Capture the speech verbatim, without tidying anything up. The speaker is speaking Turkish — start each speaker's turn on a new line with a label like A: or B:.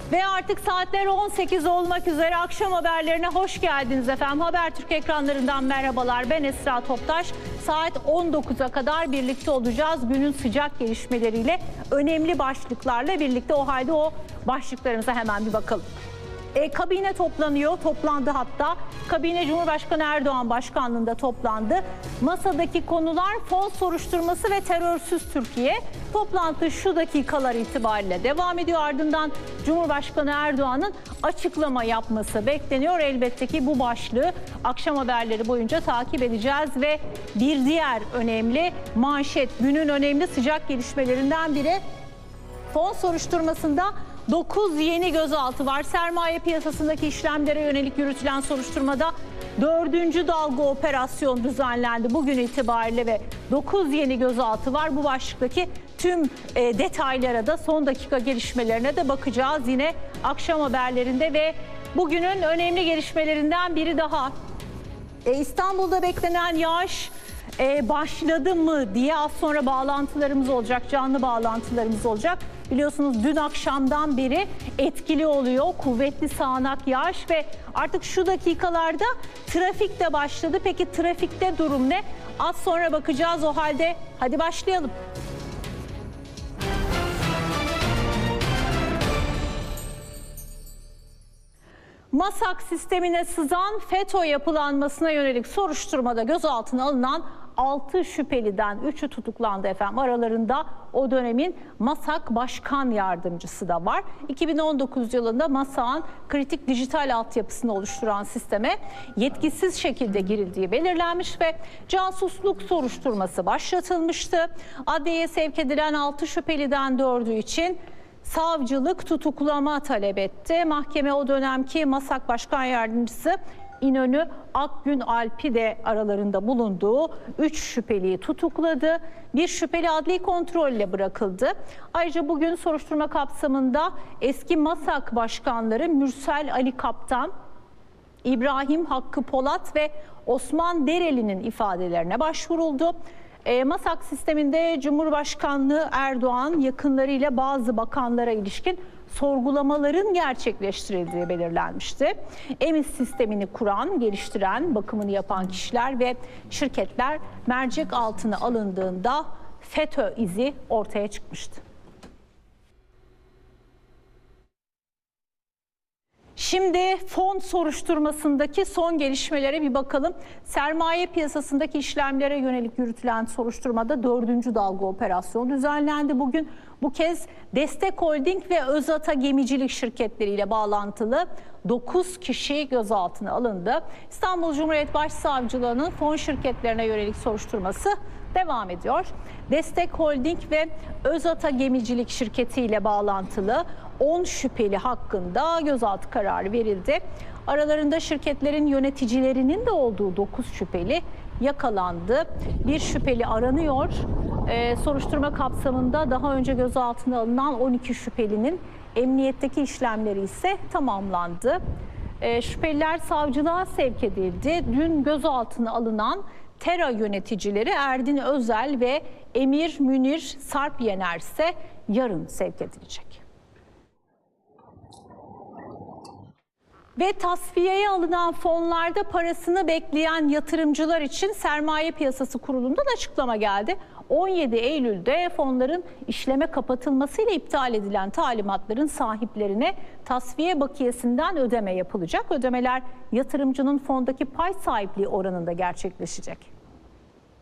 A: Ve artık saatler on sekiz olmak üzere, akşam haberlerine hoş geldiniz efendim. Habertürk ekranlarından merhabalar. Ben Esra Toptaş. Saat on dokuza kadar birlikte olacağız. Günün sıcak gelişmeleriyle, önemli başlıklarla birlikte. O halde o başlıklarımıza hemen bir bakalım. E, kabine toplanıyor, toplandı hatta. Kabine Cumhurbaşkanı Erdoğan başkanlığında toplandı. Masadaki konular fon soruşturması ve terörsüz Türkiye. Toplantı şu dakikalar itibariyle devam ediyor. Ardından Cumhurbaşkanı Erdoğan'ın açıklama yapması bekleniyor. Elbette ki bu başlığı akşam haberleri boyunca takip edeceğiz ve bir diğer önemli manşet, günün önemli sıcak gelişmelerinden biri, fon soruşturmasında dokuz yeni gözaltı var. Sermaye piyasasındaki işlemlere yönelik yürütülen soruşturmada dördüncü dalga operasyon düzenlendi bugün itibariyle ve dokuz yeni gözaltı var. Bu başlıktaki tüm e, detaylara da, son dakika gelişmelerine de bakacağız yine akşam haberlerinde. Ve bugünün önemli gelişmelerinden biri daha. E, İstanbul'da beklenen yağış e, başladı mı diye az sonra bağlantılarımız olacak, canlı bağlantılarımız olacak. Biliyorsunuz dün akşamdan beri etkili oluyor kuvvetli sağanak yağış ve artık şu dakikalarda trafik de başladı. Peki trafikte durum ne? Az sonra bakacağız. O halde hadi başlayalım. MASAK sistemine sızan FETÖ yapılanmasına yönelik soruşturmada gözaltına alınan altı şüpheliden üçü tutuklandı efendim. Aralarında o dönemin MASAK Başkan Yardımcısı da var. iki bin on dokuz yılında MASAK'ın kritik dijital altyapısını oluşturan sisteme yetkisiz şekilde girildiği belirlenmiş ve casusluk soruşturması başlatılmıştı. Adliyeye sevk edilen altı şüpheliden dördü için savcılık tutuklama talep etti. Mahkeme o dönemki MASAK Başkan Yardımcısı İnönü Akgün Alp'i de aralarında bulunduğu üç şüpheliyi tutukladı. Bir şüpheli adli kontrolle bırakıldı. Ayrıca bugün soruşturma kapsamında eski MASAK başkanları Mürsel Ali Kaptan, İbrahim Hakkı Polat ve Osman Dereli'nin ifadelerine başvuruldu. E, MASAK sisteminde Cumhurbaşkanlığı Erdoğan yakınlarıyla bazı bakanlara ilişkin sorgulamaların gerçekleştirildiği belirlenmişti. EMİS sistemini kuran, geliştiren, bakımını yapan kişiler ve şirketler mercek altına alındığında FETÖ izi ortaya çıkmıştı. Şimdi fon soruşturmasındaki son gelişmelere bir bakalım. Sermaye piyasasındaki işlemlere yönelik yürütülen soruşturmada dördüncü dalga operasyon düzenlendi. Bugün bu kez Destek Holding ve Özata Gemicilik şirketleriyle bağlantılı dokuz kişi gözaltına alındı. İstanbul Cumhuriyet Başsavcılığı'nın fon şirketlerine yönelik soruşturması devam ediyor. Destek Holding ve Özata Gemicilik şirketiyle bağlantılı on şüpheli hakkında gözaltı kararı verildi. Aralarında şirketlerin yöneticilerinin de olduğu dokuz şüpheli yakalandı. Bir şüpheli aranıyor. Ee, soruşturma kapsamında daha önce gözaltına alınan on iki şüphelinin emniyetteki işlemleri ise tamamlandı. Ee, şüpheliler savcılığa sevk edildi. Dün gözaltına alınan TERA yöneticileri Erdin Özel ve Emir Münir Sarpyener ise yarın sevk edilecek. Ve tasfiyeye alınan fonlarda parasını bekleyen yatırımcılar için Sermaye Piyasası Kurulu'ndan açıklama geldi. on yedi Eylül'de fonların işleme kapatılmasıyla iptal edilen talimatların sahiplerine tasfiye bakiyesinden ödeme yapılacak. Ödemeler yatırımcının fondaki pay sahipliği oranında gerçekleşecek.